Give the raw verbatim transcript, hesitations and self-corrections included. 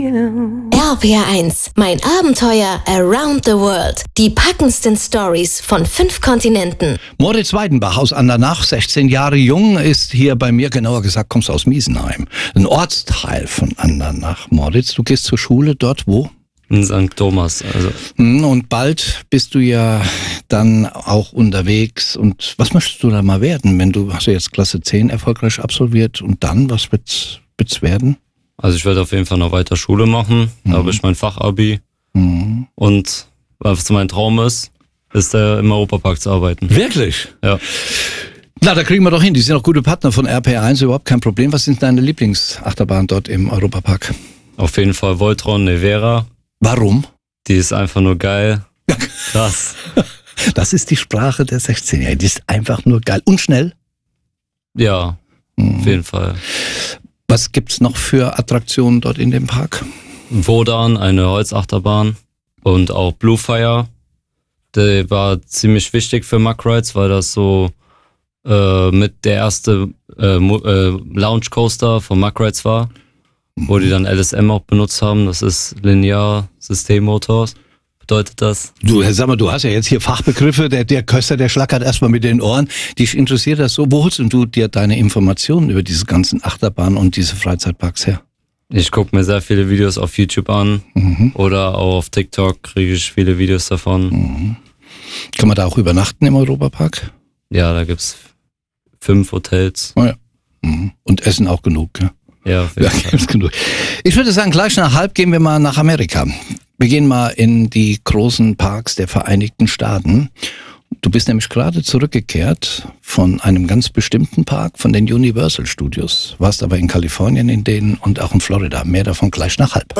R P R eins, mein Abenteuer around the world. Die packendsten Stories von fünf Kontinenten. Moritz Weidenbach aus Andernach, sechzehn Jahre jung, ist hier bei mir, genauer gesagt, kommst aus Miesenheim. Ein Ortsteil von Andernach. Moritz, du gehst zur Schule dort wo? In Sankt Thomas. Also. Und bald bist du ja dann auch unterwegs. Und was möchtest du da mal werden, wenn du, hast du jetzt Klasse zehn erfolgreich absolviert und dann, was wird's, wird's werden? Also ich werde auf jeden Fall noch weiter Schule machen, da mhm. habe ich mein Fachabi mhm. und was mein Traum ist, ist der im Europapark zu arbeiten. Wirklich? Ja. Na, da kriegen wir doch hin, die sind auch gute Partner von R P R eins, überhaupt kein Problem. Was sind deine Lieblingsachterbahnen dort im Europapark? Auf jeden Fall Voltron Nevera. Warum? Die ist einfach nur geil. Krass. Das ist die Sprache der sechzehnjährigen, die ist einfach nur geil und schnell. Ja, mhm. auf jeden Fall. Was gibt's noch für Attraktionen dort in dem Park? Wodan, eine Holzachterbahn und auch Bluefire. Der war ziemlich wichtig für Mack Rides, weil das so äh, mit der erste äh, äh, Lounge Coaster von Mack Rides war, mhm. wo die dann L S M auch benutzt haben. Das ist Linear Systemmotors. Bedeutet das? Du, sag mal, du hast ja jetzt hier Fachbegriffe, der, der Köster, der schlackert erstmal mit den Ohren. Dich interessiert das so. Wo holst du dir deine Informationen über diese ganzen Achterbahnen und diese Freizeitparks her? Ich gucke mir sehr viele Videos auf YouTube an mhm. oder auch auf TikTok kriege ich viele Videos davon. Mhm. Kann man da auch übernachten im Europapark? Ja, da gibt's fünf Hotels. Oh ja. Mhm. Und Essen auch genug, ja? Ja, auf jeden Fall. Ja, gibt's genug. Ich würde sagen, gleich nach halb gehen wir mal nach Amerika. Wir gehen mal in die großen Parks der Vereinigten Staaten. Du bist nämlich gerade zurückgekehrt von einem ganz bestimmten Park, von den Universal Studios. Warst aber in Kalifornien in denen und auch in Florida. Mehr davon gleich nach halb.